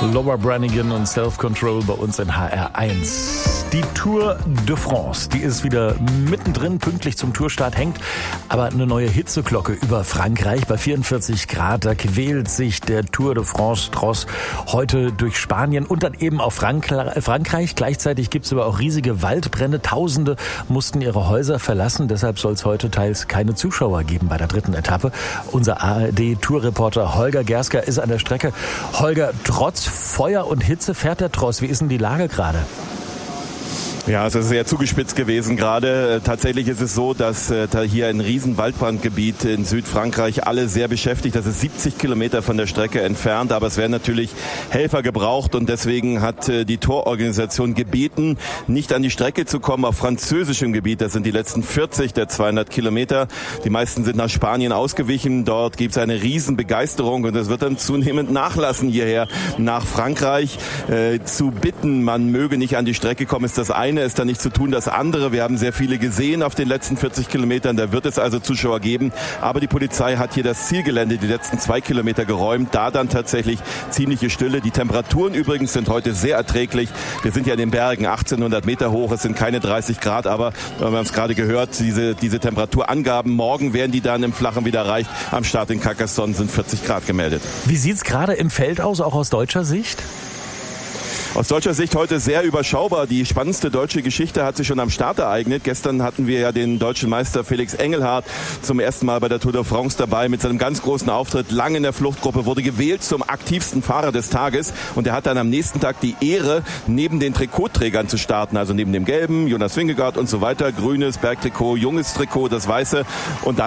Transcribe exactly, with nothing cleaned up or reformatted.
Laura Branigan und Self-Control bei uns in H R eins. Die Tour de France, die ist wieder mittendrin, pünktlich zum Tourstart, hängt aber eine neue Hitzeglocke über Frankreich. Bei vierundvierzig Grad, da quält sich der Tour de France Tross heute durch Spanien und dann eben auch Frankreich. Gleichzeitig gibt es aber auch riesige Waldbrände. Tausende mussten ihre Häuser verlassen. Deshalb soll es heute teils keine Zuschauer geben bei der dritten Etappe. Unser A R D-Tourreporter Holger Gersker ist an der Strecke. Holger, trotz Feuer und Hitze fährt der Tross. Wie ist denn die Lage gerade? Ja, es ist sehr zugespitzt gewesen gerade. Tatsächlich ist es so, dass äh, hier ein riesen Waldbrandgebiet in Südfrankreich alle sehr beschäftigt. Das ist siebzig Kilometer von der Strecke entfernt, aber es werden natürlich Helfer gebraucht und deswegen hat äh, die Tororganisation gebeten, nicht an die Strecke zu kommen auf französischem Gebiet. Das sind die letzten vierzig der zweihundert Kilometer. Die meisten sind nach Spanien ausgewichen. Dort gibt es eine riesen Begeisterung und es wird dann zunehmend nachlassen hierher nach Frankreich. Äh, zu bitten, man möge nicht an die Strecke kommen, ist das eine. Ist da nicht zu tun, das andere. Wir haben sehr viele gesehen auf den letzten vierzig Kilometern. Da wird es also Zuschauer geben. Aber die Polizei hat hier das Zielgelände die letzten zwei Kilometer geräumt. Da dann tatsächlich ziemliche Stille. Die Temperaturen übrigens sind heute sehr erträglich. Wir sind ja in den Bergen achtzehnhundert Meter hoch. Es sind keine dreißig Grad. Aber wir haben es gerade gehört, diese, diese Temperaturangaben. Morgen werden die dann im Flachen wieder erreicht. Am Start in Carcassonne sind vierzig Grad gemeldet. Wie sieht es gerade im Feld aus, auch aus deutscher Sicht? Aus deutscher Sicht heute sehr überschaubar. Die spannendste deutsche Geschichte hat sich schon am Start ereignet. Gestern hatten wir ja den deutschen Meister Felix Engelhardt zum ersten Mal bei der Tour de France dabei mit seinem ganz großen Auftritt. Lang in der Fluchtgruppe, wurde gewählt zum aktivsten Fahrer des Tages. Und er hat dann am nächsten Tag die Ehre, neben den Trikotträgern zu starten. Also neben dem gelben, Jonas Vingegaard und so weiter. Grünes Bergtrikot, junges Trikot, das weiße. Und dann